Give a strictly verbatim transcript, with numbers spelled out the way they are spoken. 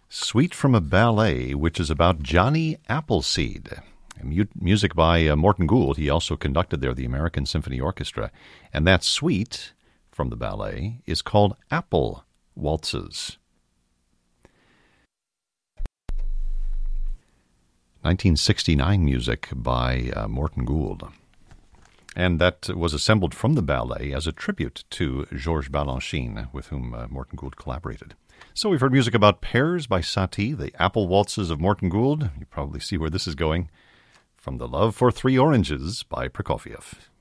Suite from a ballet, which is about Johnny Appleseed. Mu- music by uh, Morton Gould. He also conducted there the American Symphony Orchestra. And that suite from the ballet is called Apple Waltzes. nineteen sixty-nine music by uh, Morton Gould. And that was assembled from the ballet as a tribute to Georges Balanchine, with whom uh, Morton Gould collaborated. So we've heard music about Pears by Satie, the Apple Waltzes of Morton Gould. You probably see where this is going. From The Love for Three Oranges by Prokofiev.